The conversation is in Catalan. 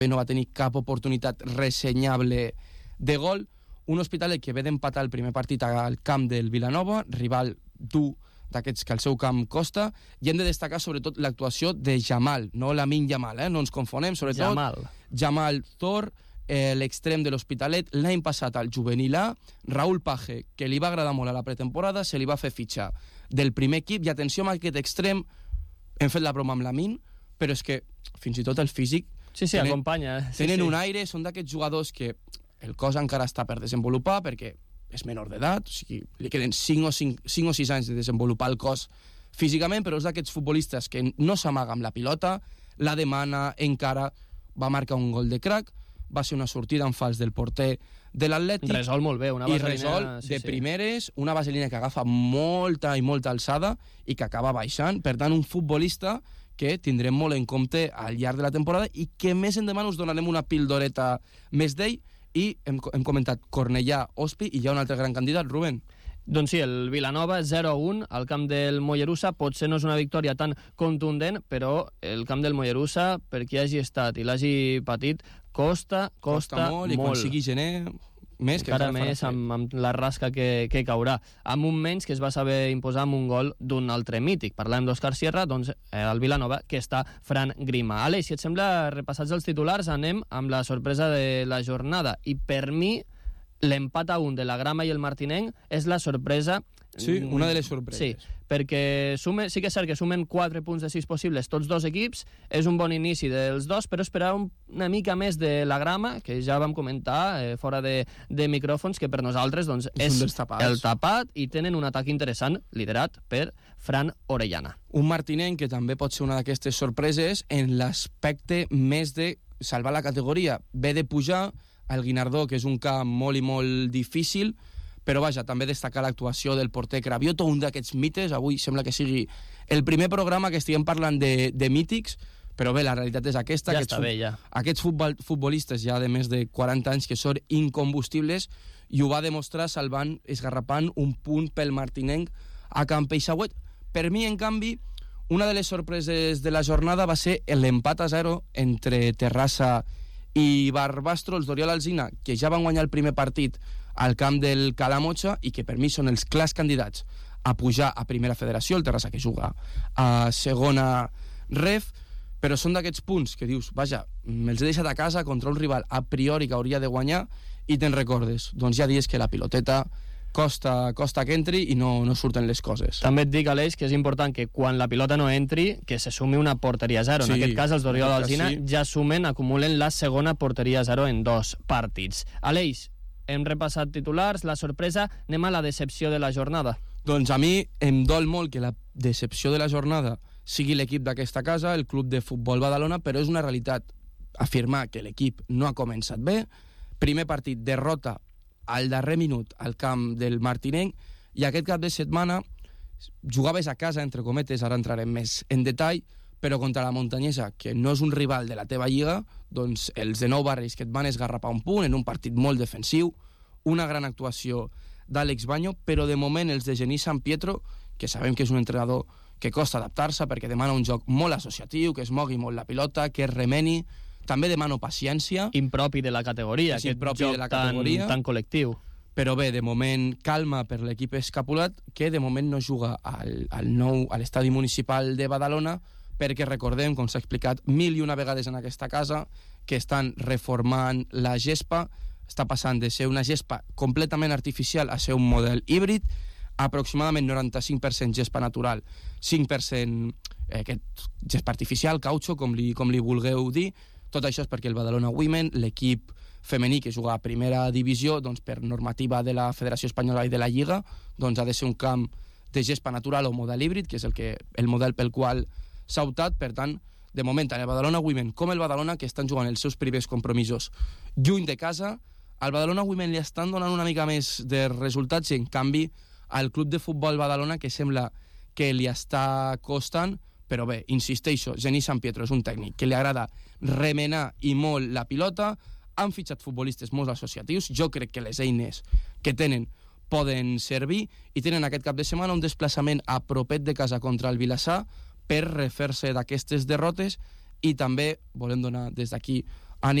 no va tenir cap oportunitat ressenyable de gol. Un Hospitalet que ve d'empatar el primer partit al camp del Vilanova, rival dur d'aquests que al seu camp costa, i hem de destacar sobretot l'actuació de Jamal, no Lamine Yamal, no ens confonem, sobretot Jamal Thor, l'extrem de l'Hospitalet, l'any passat al juvenil A, Raúl Page, que li va agradar molt a la pretemporada, se li va fer fitxar del primer equip, i atenció amb aquest extrem, hem fet la broma amb Lamine, però és que fins i tot el físic acompanya. Tenen un aire, són d'aquests jugadors que el cos encara està per desenvolupar perquè és menor d'edat, o sigui, li queden 5 o 6 anys de desenvolupar el cos físicament, però és d'aquests futbolistes que no s'amaga amb la pilota, la demana, encara va marcar un gol de crack, va ser una sortida en fals del porter de l'Atlètic. Resol molt bé, una vaselina. I resol de primeres, una vaselina que agafa molta i molta alçada i que acaba baixant. Per tant, un futbolista que tindrem molt en compte al llarg de la temporada i que més endavant us donarem una pildoreta més d'ell. I hem comentat Cornellà-Hospi i hi ha un altre gran candidat, Rubén. Doncs sí, el Vilanova 0-1 al camp del Mollerussa. Potser no és una victòria tan contundent, però el camp del Mollerussa, per qui hagi estat i l'hagi patit, costa molt. I quan sigui gener, més que encara més amb la rasca que caurà. Amb un menys que es va saber imposar amb un gol d'un altre mític. Parlem d'Òscar Sierra, doncs el Vilanova, que està Fran Grima. Aleix, si et sembla, repassats els titulars, anem amb la sorpresa de la jornada. I per mi, l'empat a 1 de la Grama i el Martinenc és la sorpresa. Sí, una de les sorpreses. Sí, perquè sí que és cert que sumen 4 punts de 6 possibles tots dos equips, és un bon inici dels dos, però esperava una mica més de la Grama, que ja vam comentar fora de micròfons, que per nosaltres doncs, és el tapat, i tenen un atac interessant liderat per Fran Orellana. Un Martinenc que també pot ser una d'aquestes sorpreses en l'aspecte més de salvar la categoria. Ve de pujar al Guinardó, que és un camp molt i molt difícil, però vaja, també destacar l'actuació del porter Cravioto, un d'aquests mites. Avui sembla que sigui el primer programa que estiguem parlant de mítics, però bé, la realitat és aquesta. Ja està bé, ja. Aquests futbolistes ja de més de 40 anys que són incombustibles, i ho va demostrar esgarrapant un punt pel Martinenc a Can Peixauet. Per mi, en canvi, una de les sorpreses de la jornada va ser l'empat a 0 entre Terrassa i Barbastro, els d'Oriol Alsina, que ja van guanyar el primer partit al camp del Calamocha i que per mi són els clars candidats a pujar a primera federació, el Terrassa que juga a segona ref, però són d'aquests punts que dius, vaja, me'ls he deixat a casa contra un rival a priori que hauria de guanyar i te'n recordes. Doncs ja dius que la piloteta costa que entri i no surten les coses. També et dic, Aleix, que és important que quan la pilota no entri, que se sumi una porteria 0. Sí, en aquest cas, els d'Oriol Alsina ja acumulen la segona porteria 0 en 2 partits. Aleix, hem repassat titulars, la sorpresa, anem a la decepció de la jornada. Doncs a mi em dol molt que la decepció de la jornada sigui l'equip d'aquesta casa, el Club de Futbol Badalona, però és una realitat afirmar que l'equip no ha començat bé. Primer partit, derrota al darrer minut al camp del Martinenc, i aquest cap de setmana jugaves a casa, entre cometes, ara entrarem més en detall, però contra la Montanyesa, que no és un rival de la teva lliga, doncs els de Nou Barris que et van esgarrapar un punt en un partit molt defensiu, una gran actuació d'Àlex Baño, però de moment els de Genís San Pietro, que sabem que és un entrenador que costa adaptar-se perquè demana un joc molt associatiu, que es mogui molt la pilota, que es remeni, també demano paciència. Impropi de la categoria, aquest joc tan col·lectiu. Però bé, de moment calma per l'equip escapulat, que de moment no juga a l'estadi municipal de Badalona, perquè recordem, com s'ha explicat 1001 vegades en aquesta casa, que estan reformant la gespa, està passant de ser una gespa completament artificial a ser un model híbrid, aproximadament 95% gespa natural, 5% aquest gespa artificial, cautxo, com li vulgueu dir. Tot això és perquè el Badalona Women, l'equip femení que juga a primera divisió, doncs per normativa de la Federació Espanyola i de la Lliga, doncs ha de ser un camp de gespa natural o model híbrid, que és el model pel qual s'ha optat. Per tant, de moment, tant el Badalona Women com el Badalona, que estan jugant els seus primers compromisos lluny de casa, al Badalona Women li estan donant una mica més de resultats, i en canvi al Club de Futbol Badalona, que sembla que li està costant, però bé, insisteixo, Genís San Pietro és un tècnic que li agrada remenar i molt la pilota, han fitxat futbolistes molt associatius, jo crec que les eines que tenen poden servir, i tenen aquest cap de setmana un desplaçament a propet de casa contra el Vilassar per refer-se d'aquestes derrotes, i també volem donar des d'aquí